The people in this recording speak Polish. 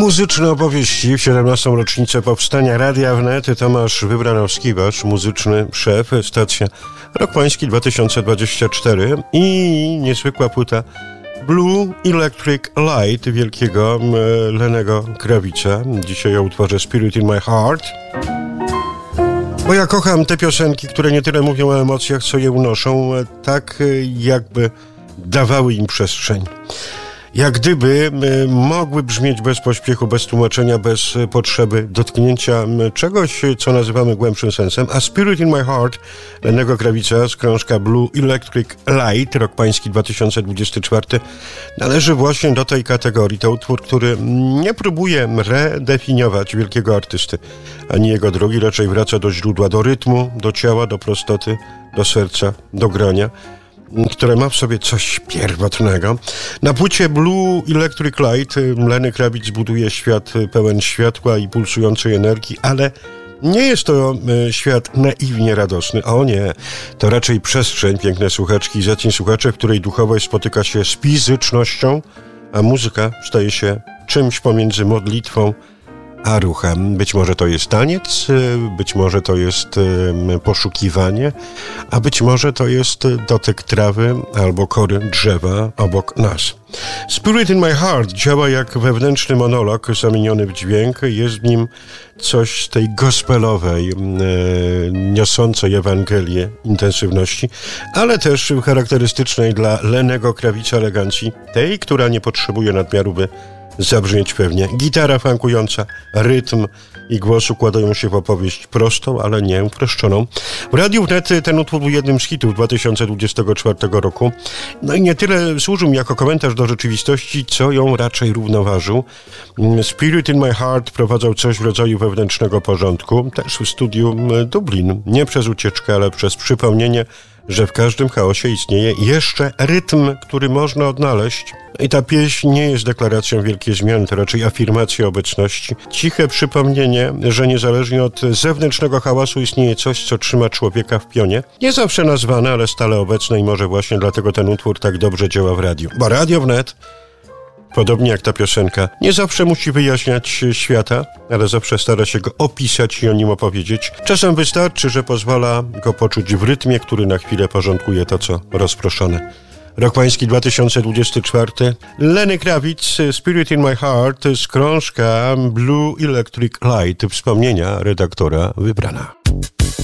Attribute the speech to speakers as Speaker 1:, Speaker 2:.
Speaker 1: Muzyczne opowieści w 17. rocznicę powstania Radia Wnet. Tomasz Wybranowski, wasz muzyczny szef, stacja Rok Pański 2024 i niezwykła płyta Blue Electric Light wielkiego Lennego Krawica. Dzisiaj o utworze Spirit in My Heart. Bo ja kocham te piosenki, które nie tyle mówią o emocjach, co je unoszą, tak jakby dawały im przestrzeń. Jak gdyby mogły brzmieć bez pośpiechu, bez tłumaczenia, bez potrzeby dotknięcia czegoś, co nazywamy głębszym sensem. A Spirit in My Heart Lennego Krawica z krążka Blue Electric Light, Rok Pański 2024, należy właśnie do tej kategorii. To utwór, który nie próbuje redefiniować wielkiego artysty, ani jego drogi, raczej wraca do źródła, do rytmu, do ciała, do prostoty, do serca, do grania, które ma w sobie coś pierwotnego. Na płycie Blue Electric Light Lenny Kravitz buduje świat pełen światła i pulsującej energii, ale nie jest to świat naiwnie radosny. O nie, to raczej przestrzeń, piękne słuchaczki i zacni słuchacze, w której duchowość spotyka się z fizycznością, a muzyka staje się czymś pomiędzy modlitwą a ruchem. Być może to jest taniec, być może to jest poszukiwanie, a być może to jest dotyk trawy albo kory drzewa obok nas. Spirit in My Heart działa jak wewnętrzny monolog zamieniony w dźwięk. Jest w nim coś z tej gospelowej, niosącej Ewangelię intensywności, ale też charakterystycznej dla Lennego Krawica elegancji, tej, która nie potrzebuje nadmiaru, by zabrzmieć pewnie. Gitara funkująca, rytm i głos układają się w opowieść prostą, ale nie uproszczoną. W Radiu Wnet ten utwór był jednym z hitów 2024 roku. No i nie tyle służył mi jako komentarz do rzeczywistości, co ją raczej równoważył. Spirit in My Heart wprowadzał coś w rodzaju wewnętrznego porządku, też w studiu Dublin. Nie przez ucieczkę, ale przez przypomnienie, że w każdym chaosie istnieje jeszcze rytm, który można odnaleźć. I ta pieśń nie jest deklaracją wielkiej zmiany, to raczej afirmacja obecności. Ciche przypomnienie, że niezależnie od zewnętrznego hałasu istnieje coś, co trzyma człowieka w pionie. Nie zawsze nazwane, ale stale obecne i może właśnie dlatego ten utwór tak dobrze działa w radiu. Bo Radio Wnet, podobnie jak ta piosenka, nie zawsze musi wyjaśniać świata, ale zawsze stara się go opisać i o nim opowiedzieć. Czasem wystarczy, że pozwala go poczuć w rytmie, który na chwilę porządkuje to, co rozproszone. Rok Pański 2024. Lenny Kravitz, Spirit in My Heart z krążka Blue Electric Light. Wspomnienia redaktora Wybrana.